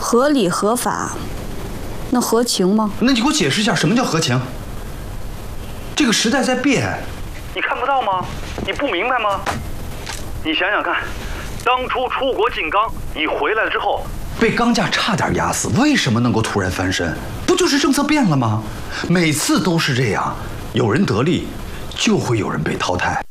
合理合法，那合情吗？ 那你给我解释一下，什么叫合情？这个时代在变， 你看不到吗？你不明白吗？你想想看，当初出国进钢，你回来了之后， 被钢价差点压死，为什么能够突然翻身？不就是政策变了吗？每次都是这样，有人得利，就会有人被淘汰。